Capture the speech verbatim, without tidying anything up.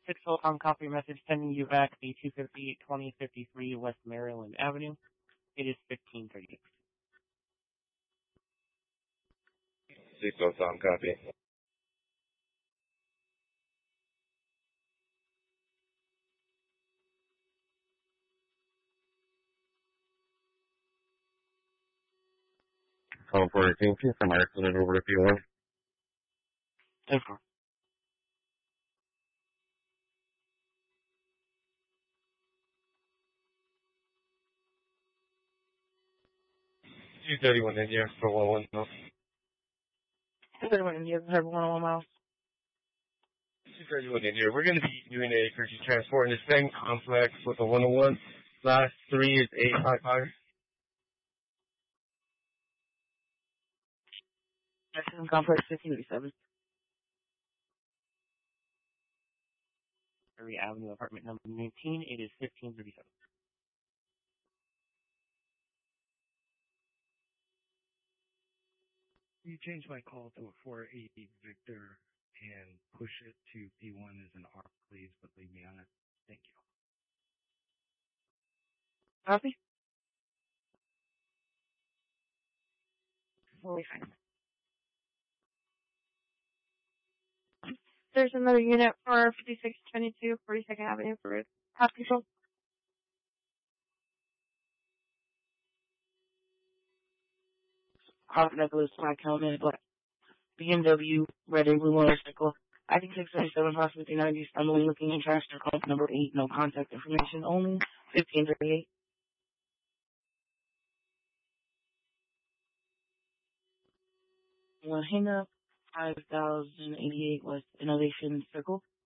six Silicon copy message sending you back the two fifty-eight twenty fifty-three West Maryland Avenue. It is fifteen thirty-six. six Silicon copy. Call for eighteen from accident over to P one. ten four. two thirty-one in here for one one miles. two thirty-one in here, one oh one miles. two thirty-one in here. We're going to be doing a purchase transport in the same complex with a one oh one. Last three is eight five five. Maximum complex fifteen thirty-seven. Prairie Avenue, apartment number nineteen. It is fifteen thirty-seven. You change my call to a four eight Victor and push it to P one as an R, please, but leave me on it. Thank you. Copy? Totally fine. There's another unit for fifty-six twenty-two forty-second Avenue for house control. Hot Necklace, Black Helmet, Black B M W, red and blue motorcycle. I think six seventy-seven, possibly ninety, I'm only looking in trash to call number eight, no contact information, only fifteen thirty-eight. One hang up, five thousand eighty-eight West Innovation Circle.